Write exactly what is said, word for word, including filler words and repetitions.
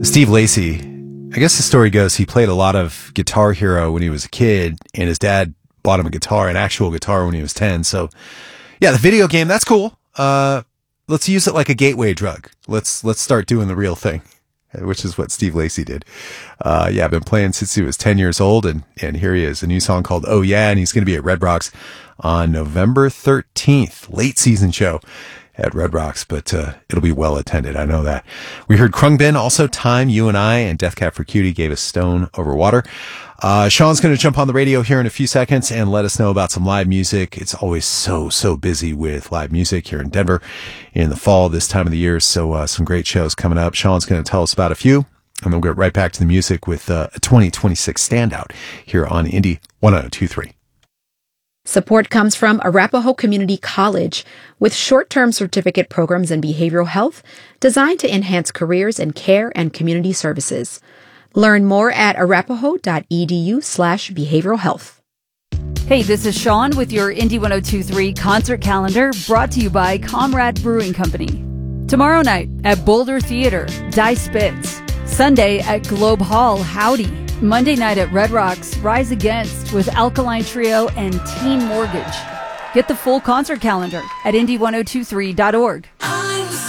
Steve Lacy, I guess the story goes he played a lot of Guitar Hero when he was a kid, and his dad bought him a guitar, an actual guitar, when he was ten. So, yeah, the video game, that's cool. Uh, let's use it like a gateway drug. Let's let's start doing the real thing, which is what Steve Lacy did. Uh, yeah, I've been playing since he was ten years old, and, and here he is, a new song called Oh Yeah, and he's going to be at Red Rocks on November thirteenth, late season show at Red Rocks, but uh, it'll be well attended. I know that. We heard Krungbin, also Time, You and I, and Death Cab for Cutie gave us Stone Over Water. Uh, Sean's going to jump on the radio here in a few seconds and let us know about some live music. It's always so, so busy with live music here in Denver in the fall this time of the year. So uh, some great shows coming up. Sean's going to tell us about a few, and then we'll get right back to the music with uh, a twenty twenty-six standout here on Indy one oh two point three. Support comes from Arapahoe Community College with short-term certificate programs in behavioral health designed to enhance careers in care and community services. Learn more at arapahoe.edu slash behavioral health. Hey, this is Sean with your Indy one oh two point three concert calendar brought to you by Comrade Brewing Company. Tomorrow night at Boulder Theater, Die Spitz. Sunday at Globe Hall, Howdy. Monday night at Red Rocks, Rise Against with Alkaline Trio and Teen Mortgage. Get the full concert calendar at indy ten twenty-three dot org.